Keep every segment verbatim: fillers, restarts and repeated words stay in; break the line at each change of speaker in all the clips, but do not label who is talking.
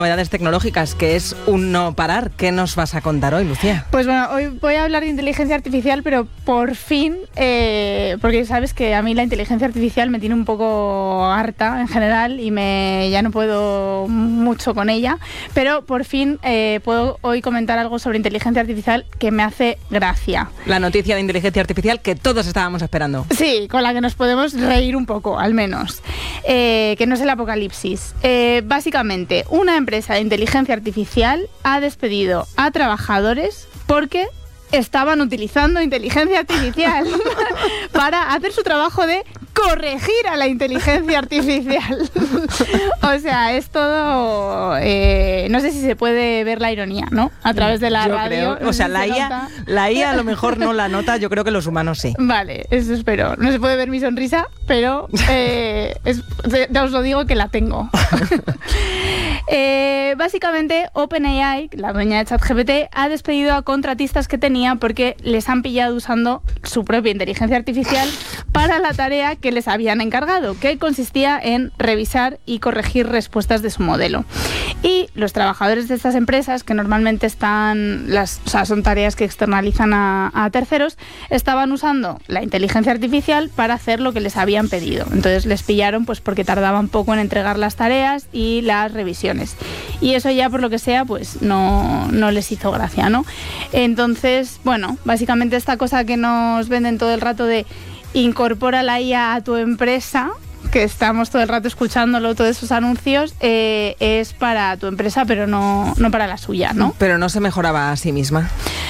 Novedades tecnológicas, que es un no parar. ¿Qué nos vas a contar hoy, Lucía?
Pues bueno, hoy voy a hablar de inteligencia artificial, pero por fin, eh, porque sabes que a mí la inteligencia artificial me tiene un poco harta en general y me ya no puedo mucho con ella, pero por fin eh, puedo hoy comentar algo sobre inteligencia artificial que me hace gracia.
La noticia de inteligencia artificial que todos estábamos esperando.
Sí, con la que nos podemos reír un poco, al menos. Eh, que no es el apocalipsis. Eh, básicamente, una empresa empresa de inteligencia artificial ha despedido a trabajadores porque estaban utilizando inteligencia artificial para hacer su trabajo de corregir a la inteligencia artificial. O sea, es todo... Eh, no sé si se puede ver la ironía, ¿no? A través de la
yo
radio.
Creo, o sea, la I A, la I A a lo mejor no la nota, yo creo que los humanos sí.
Vale, eso espero. No se puede ver mi sonrisa, pero eh, es, ya os lo digo que la tengo. Eh, básicamente, OpenAI, la dueña de ChatGPT, ha despedido a contratistas que tenía porque les han pillado usando su propia inteligencia artificial para la tarea que les habían encargado, que consistía en revisar y corregir respuestas de su modelo. Y los trabajadores de estas empresas, que normalmente están, las, o sea, son tareas que externalizan a, a terceros, estaban usando la inteligencia artificial para hacer lo que les habían pedido. Entonces les pillaron pues porque tardaban poco en entregar las tareas y las revisiones. Y eso ya, por lo que sea, pues no, no les hizo gracia, ¿no? Entonces, bueno, básicamente esta cosa que nos venden todo el rato de incorpora la I A a tu empresa, que estamos todo el rato escuchándolo, todos esos anuncios, eh, es para tu empresa, pero no, no para la suya, ¿no?
Pero no se mejoraba a sí misma.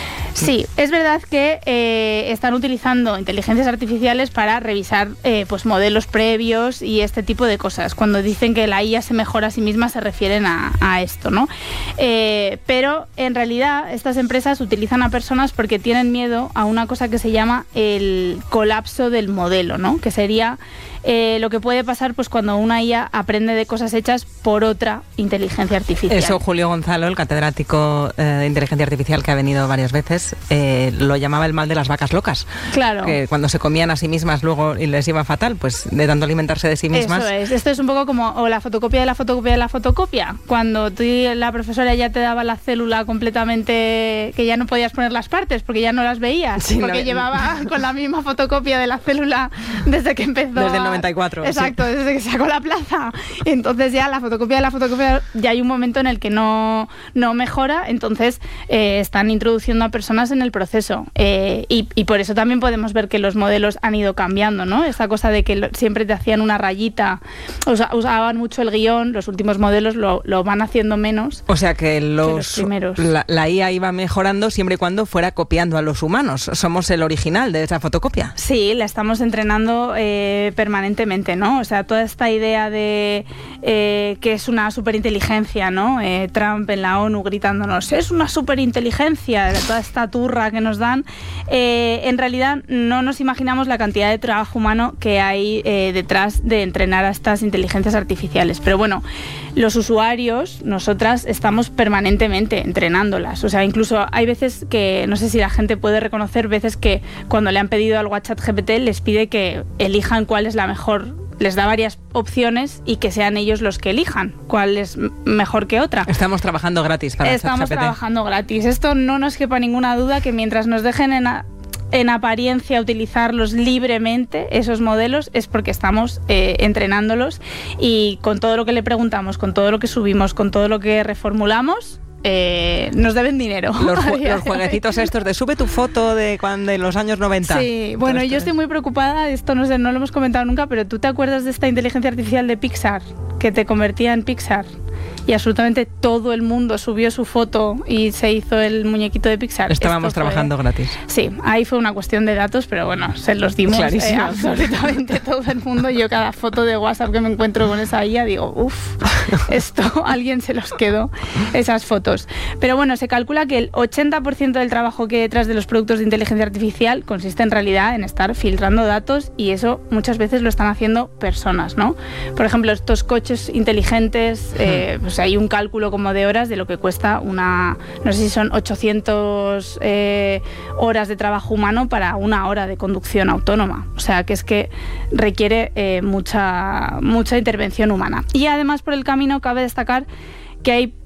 Sí, es verdad que eh, están utilizando inteligencias artificiales para revisar eh, pues modelos previos y este tipo de cosas. Cuando dicen que la I A se mejora a sí misma se refieren a, a esto, ¿no? Eh, pero en realidad estas empresas utilizan a personas porque tienen miedo a una cosa que se llama el colapso del modelo, ¿no? Que sería eh, lo que puede pasar pues cuando una I A aprende de cosas hechas por otra inteligencia artificial.
Eso Julio Gonzalo, el catedrático eh, de inteligencia artificial que ha venido varias veces, Eh, lo llamaba el mal de las vacas locas.
Claro.
Que cuando se comían a sí mismas luego y les iba fatal, pues de tanto alimentarse de sí mismas.
Eso es. Esto es un poco como o la fotocopia de la fotocopia de la fotocopia. Cuando tú, la profesora ya te daba la célula completamente, que ya no podías poner las partes porque ya no las veías. Sí, porque no, llevaba con la misma fotocopia de la célula desde que empezó.
Desde el noventa y cuatro.
Exacto, sí. Desde que sacó la plaza. Entonces ya la fotocopia de la fotocopia, ya hay un momento en el que no, no mejora. Entonces eh, están introduciendo a personas en el proceso eh, y, y por eso también podemos ver que los modelos han ido cambiando, ¿no? Esa cosa de que lo, siempre te hacían una rayita, usa, usaban mucho el guión, los últimos modelos lo, lo van haciendo menos.
O sea que los,
que los primeros.
La, la I A iba mejorando siempre y cuando fuera copiando a los humanos. Somos el original de esa fotocopia.
Sí, la estamos entrenando eh, permanentemente, ¿no? O sea, toda esta idea de eh, que es una superinteligencia, ¿no? Eh, Trump en la ONU gritándonos, es una superinteligencia, toda esta turra que nos dan, eh, en realidad no nos imaginamos la cantidad de trabajo humano que hay eh, detrás de entrenar a estas inteligencias artificiales. Pero bueno, los usuarios, nosotras, estamos permanentemente entrenándolas. O sea, incluso hay veces que, no sé si la gente puede reconocer, veces que cuando le han pedido algo a ChatGPT les pide que elijan cuál es la mejor, les da varias opciones y que sean ellos los que elijan cuál es mejor que otra.
Estamos trabajando gratis para
Estamos
ChatGPT.
trabajando gratis. Esto no nos quepa ninguna duda que mientras nos dejen en, a, en apariencia utilizarlos libremente, esos modelos, es porque estamos eh, entrenándolos y con todo lo que le preguntamos, con todo lo que subimos, con todo lo que reformulamos, Eh, nos deben dinero.
Los, ju los jueguecitos estos de sube tu foto de cuando en los años noventa.
Sí, bueno, yo estoy muy preocupada, esto no sé, no lo hemos comentado nunca, pero ¿tú te acuerdas de esta inteligencia artificial de Pixar que te convertía en Pixar? Y absolutamente todo el mundo subió su foto y se hizo el muñequito de Pixar.
Estábamos
fue,
trabajando gratis.
Sí, ahí fue una cuestión de datos, pero bueno, se los dimos eh, absolutamente todo el mundo. Yo cada foto de WhatsApp que me encuentro con esa I A digo, uff, esto alguien se los quedó, esas fotos. Pero bueno, se calcula que el ochenta por ciento del trabajo que hay detrás de los productos de inteligencia artificial consiste en realidad en estar filtrando datos y eso muchas veces lo están haciendo personas, ¿no? Por ejemplo, estos coches inteligentes, eh, pues hay un cálculo como de horas de lo que cuesta una, no sé si son ochocientas eh, horas de trabajo humano para una hora de conducción autónoma. O sea, que es que requiere eh, mucha, mucha intervención humana. Y además por el camino cabe destacar que hay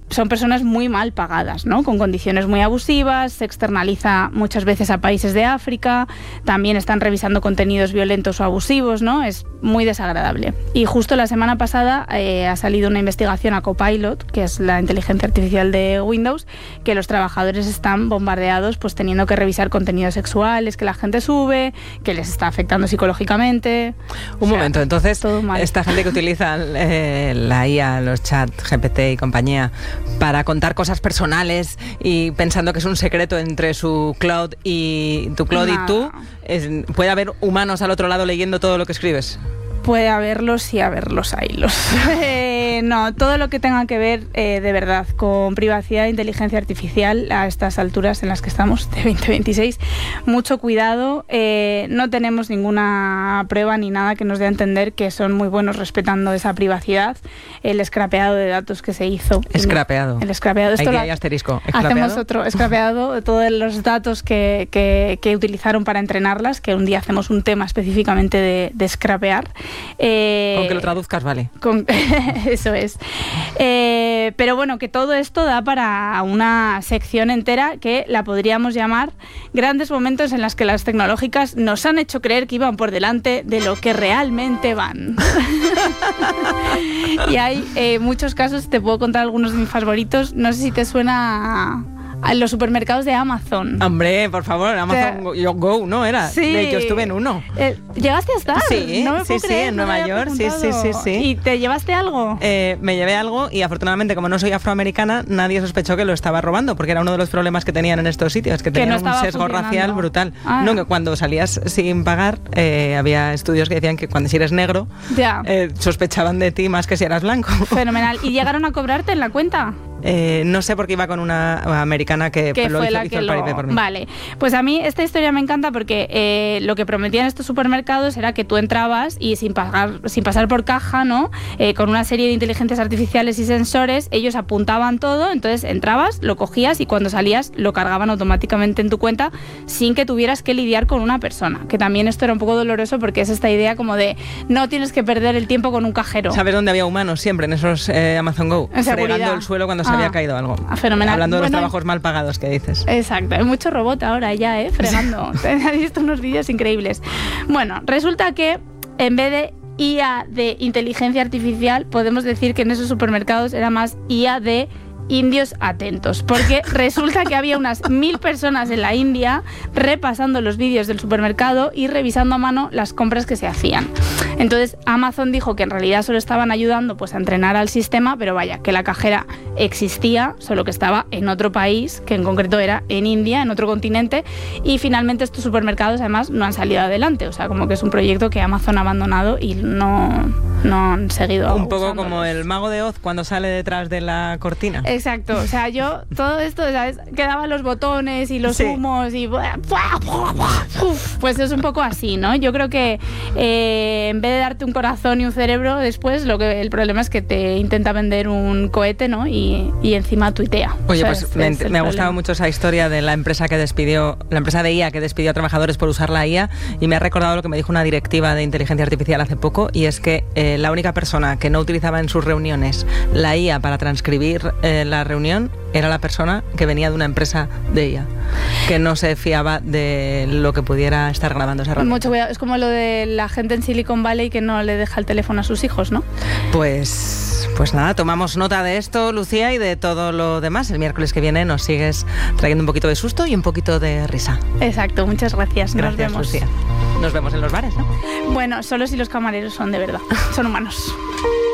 son personas muy mal pagadas, ¿no? Con condiciones muy abusivas, se externaliza muchas veces a países de África, también están revisando contenidos violentos o abusivos, ¿no? Es muy desagradable. Y justo la semana pasada eh, ha salido una investigación a Copilot, que es la inteligencia artificial de Windows, que los trabajadores están bombardeados pues teniendo que revisar contenidos sexuales que la gente sube, que les está afectando psicológicamente.
Un o sea, momento, entonces, esta gente que utiliza eh, la I A, los chat, G P T y compañía, para contar cosas personales y pensando que es un secreto entre su cloud y tu cloud Nada. y tú, es, ¿puede haber humanos al otro lado leyendo todo lo que escribes?
Puede haberlos y haberlos haylos. eh, no, todo lo que tenga que ver eh, de verdad con privacidad e inteligencia artificial a estas alturas en las que estamos, de veinte veintiséis, mucho cuidado. Eh, no tenemos ninguna prueba ni nada que nos dé a entender que son muy buenos respetando esa privacidad. El scrapeado de datos que se hizo.
Scrapeado.
El scrapeado. Esto
Ahí hay asterisco.
Hacemos otro scrapeado de todos los datos que, que, que utilizaron para entrenarlas, que un día hacemos un tema específicamente de, de scrapear.
Eh, con que lo traduzcas, vale.
Con, eso es. Eh, pero bueno, que todo esto da para una sección entera que la podríamos llamar grandes momentos en los que las tecnológicas nos han hecho creer que iban por delante de lo que realmente van. Y hay eh, muchos casos, te puedo contar algunos de mis favoritos. No sé si te suena a, a los supermercados de Amazon.
Hombre, por favor, Amazon Go, Go ¿no era?
Sí.
De, yo estuve en uno.
Eh, ¿Llegaste a estar?
Sí,
no me
sí, sí,
creer,
en
no
Nueva York, sí, sí, sí, sí.
¿Y te llevaste algo?
Eh, me llevé algo y afortunadamente, como no soy afroamericana, nadie sospechó que lo estaba robando, porque era uno de los problemas que tenían en estos sitios, que, que tenían no un sesgo racial brutal. Ah. No, que cuando salías sin pagar, eh, había estudios que decían que cuando si eres negro,
ya.
eh, sospechaban de ti más que si eras blanco.
Fenomenal. ¿Y llegaron a cobrarte en la cuenta?
Eh, no sé, porque iba con una americana que,
que
lo
fue
hizo,
la
hizo
que
el
lo...
paripé por mí.
Vale, pues a mí esta historia me encanta porque eh, lo que prometían estos supermercados era que tú entrabas y sin pagar, sin pasar por caja, ¿no? Eh, con una serie de inteligencias artificiales y sensores, ellos apuntaban todo, entonces entrabas, lo cogías y cuando salías lo cargaban automáticamente en tu cuenta sin que tuvieras que lidiar con una persona. Que también esto era un poco doloroso porque es esta idea como de no tienes que perder el tiempo con un cajero.
¿Sabes dónde había humanos siempre en esos eh, Amazon Go?
En
fregando el suelo cuando se ah. había caído algo.
Fenomenal.
Hablando de
bueno,
los trabajos mal pagados que dices.
Exacto, hay mucho robot ahora ya, ¿eh? Fregando. He visto unos vídeos increíbles. Bueno, resulta que en vez de I A de inteligencia artificial, podemos decir que en esos supermercados era más I A de indios atentos, porque resulta que había unas mil personas en la India repasando los vídeos del supermercado y revisando a mano las compras que se hacían. Entonces Amazon dijo que en realidad solo estaban ayudando pues a entrenar al sistema, pero vaya, que la cajera existía, solo que estaba en otro país, que en concreto era en India, en otro continente, y finalmente estos supermercados además no han salido adelante, o sea, como que es un proyecto que Amazon ha abandonado y no, no han seguido.
Un poco como el mago de Oz cuando sale detrás de la cortina.
Exacto, o sea, yo todo esto, ¿sabes? Quedaban los botones y los sí. humos y pues es un poco así, ¿no? Yo creo que eh, en vez de darte un corazón y un cerebro después, lo que el problema es que te intenta vender un cohete, ¿no? Y, y encima tuitea.
Oye,
o sea,
pues
es,
me,
es
me ha
problema.
gustado mucho esa historia de la empresa que despidió, la empresa de I A que despidió a trabajadores por usar la I A, y me ha recordado lo que me dijo una directiva de inteligencia artificial hace poco, y es que eh, la única persona que no utilizaba en sus reuniones la I A para transcribir eh, la reunión era la persona que venía de una empresa de I A, que no se fiaba de lo que pudiera estar grabando esa herramienta.
Mucho cuidado, es como lo de la gente en Silicon Valley que no le deja el teléfono a sus hijos, ¿no?
Pues, pues nada, tomamos nota de esto, Lucía, y de todo lo demás. El miércoles que viene nos sigues trayendo un poquito de susto y un poquito de risa.
Exacto, muchas gracias.
Gracias,
nos vemos.
Lucía. Nos vemos en los bares, ¿no?
Bueno, solo si los camareros son de verdad, son humanos.